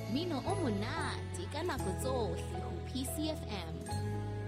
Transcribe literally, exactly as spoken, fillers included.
Mmino o monate ka nako tsohle ho P C F M.